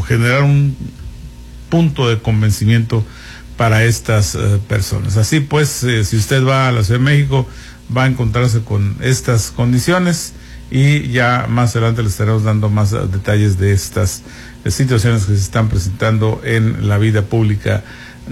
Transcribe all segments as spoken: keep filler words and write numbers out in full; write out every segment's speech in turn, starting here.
generar un punto de convencimiento para estas uh, personas. Así pues, eh, si usted va a la Ciudad de México, va a encontrarse con estas condiciones y ya más adelante le estaremos dando más uh, detalles de estas uh, situaciones que se están presentando en la vida pública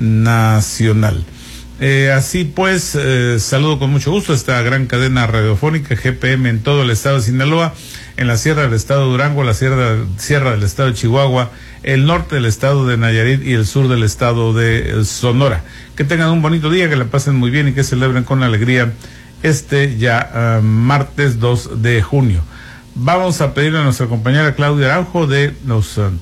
nacional. Eh, así pues, eh, saludo con mucho gusto a esta gran cadena radiofónica G P M en todo el estado de Sinaloa, en la sierra del estado de Durango, la sierra, sierra del estado de Chihuahua, el norte del estado de Nayarit y el sur del estado de Sonora. Que tengan un bonito día, que la pasen muy bien y que celebren con alegría este ya uh, martes dos de junio. Vamos a pedirle a nuestra compañera Claudia Araujo de nos uh,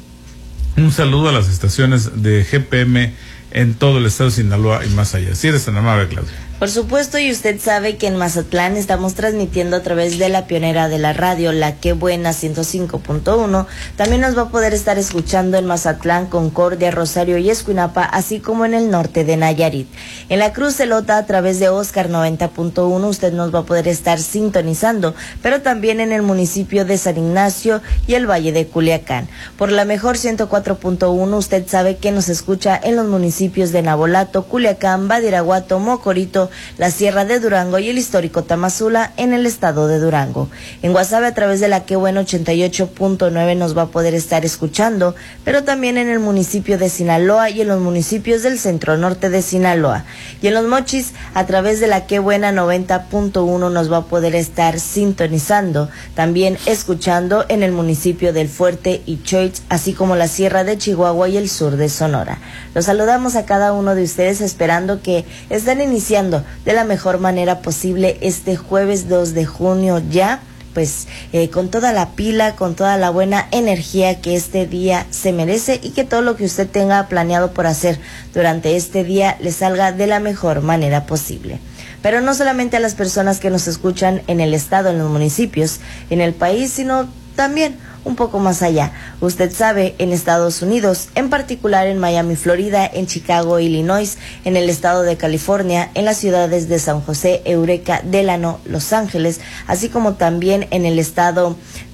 un saludo a las estaciones de G P M en todo el estado de Sinaloa y más allá. Si eres tan amable, Claudia. Por supuesto, y usted sabe que en Mazatlán estamos transmitiendo a través de la pionera de la radio, La Qué Buena ciento cinco punto uno. También nos va a poder estar escuchando en Mazatlán, Concordia, Rosario y Escuinapa, así como en el norte de Nayarit. En la Cruz Celota, a través de Oscar noventa punto uno, usted nos va a poder estar sintonizando, pero también en el municipio de San Ignacio y el Valle de Culiacán. Por la Mejor ciento cuatro punto uno, usted sabe que nos escucha en los municipios de Nabolato, Culiacán, Badiraguato, Mocorito, la Sierra de Durango y el histórico Tamazula en el estado de Durango. En Guasave, a través de la Qué Bueno ochenta y ocho punto nueve, nos va a poder estar escuchando, pero también en el municipio de Sinaloa y en los municipios del centro norte de Sinaloa. Y en Los Mochis, a través de la Qué Buena noventa punto uno, nos va a poder estar sintonizando, también escuchando en el municipio del Fuerte y Choix, así como la Sierra de Chihuahua y el sur de Sonora. Los saludamos a cada uno de ustedes, esperando que estén iniciando de la mejor manera posible este jueves dos de junio ya, pues eh, con toda la pila, con toda la buena energía que este día se merece y que todo lo que usted tenga planeado por hacer durante este día le salga de la mejor manera posible. Pero no solamente a las personas que nos escuchan en el estado, en los municipios, en el país, sino también un poco más allá. Usted sabe, en Estados Unidos, en particular en Miami, Florida, en Chicago, Illinois, en el estado de California, en las ciudades de San José, Eureka, Delano, Los Ángeles, así como también en el estado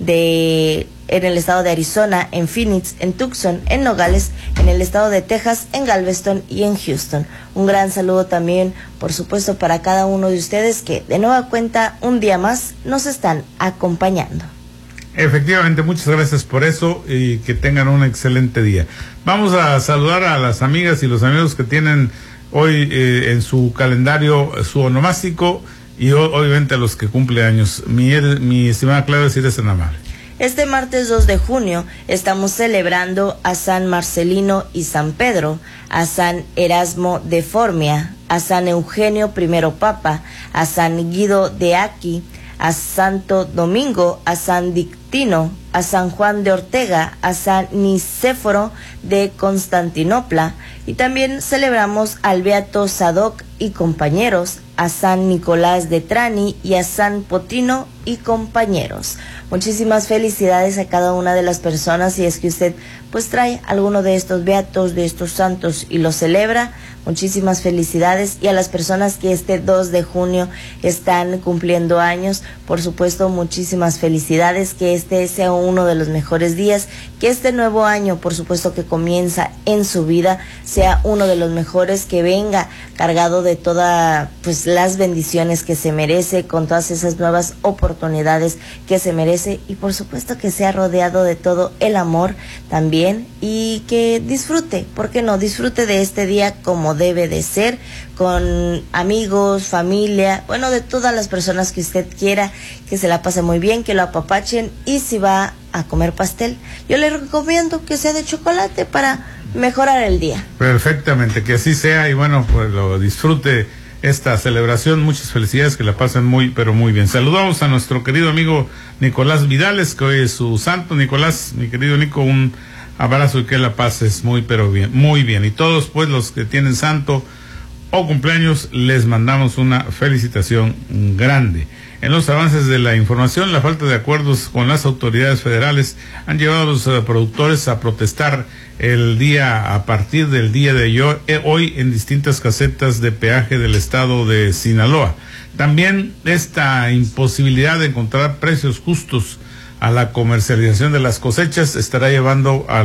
de en el estado de Arizona, en Phoenix, en Tucson, en Nogales, en el estado de Texas, en Galveston y en Houston. Un gran saludo también, por supuesto, para cada uno de ustedes que de nueva cuenta un día más nos están acompañando. Efectivamente, muchas gracias por eso y que tengan un excelente día. Vamos a saludar a las amigas y los amigos que tienen hoy eh, en su calendario su onomástico y o, obviamente a los que cumplen años. Mi, mi estimada Clara, si eres tan amable. Este martes dos de junio estamos celebrando a San Marcelino y San Pedro, a San Erasmo de Formia, a San Eugenio I Papa, a San Guido de Aquí, a Santo Domingo, a San Dictino, a San Juan de Ortega, a San Nicéforo de Constantinopla, y también celebramos al Beato Sadoc y compañeros, a San Nicolás de Trani y a San Potino y compañeros. Muchísimas felicidades a cada una de las personas, si es que usted pues trae alguno de estos beatos, de estos santos y lo celebra. Muchísimas felicidades, y a las personas que este dos de junio están cumpliendo años, por supuesto, muchísimas felicidades, que este sea uno de los mejores días, que este nuevo año, por supuesto, que comienza en su vida, sea uno de los mejores, que venga cargado de todas pues las bendiciones que se merece, con todas esas nuevas oportunidades que se merece, y por supuesto que sea rodeado de todo el amor también, y que disfrute, ¿por qué no? Disfrute de este día como debe de ser, con amigos, familia, bueno, de todas las personas que usted quiera, que se la pase muy bien, que lo apapachen, y si va a comer pastel, yo le recomiendo que sea de chocolate para mejorar el día. Perfectamente, que así sea, y bueno, pues lo disfrute esta celebración. Muchas felicidades, que la pasen muy, pero muy bien. Saludamos a nuestro querido amigo Nicolás Vidales, que hoy es su santo. Nicolás, mi querido Nico, un abrazo y que la pases muy, pero bien, muy bien. Y todos, pues, los que tienen santo o cumpleaños, les mandamos una felicitación grande. En los avances de la información, la falta de acuerdos con las autoridades federales han llevado a los uh, productores a protestar el día, a partir del día de hoy, eh, hoy en distintas casetas de peaje del estado de Sinaloa. También esta imposibilidad de encontrar precios justos a la comercialización de las cosechas estará llevando a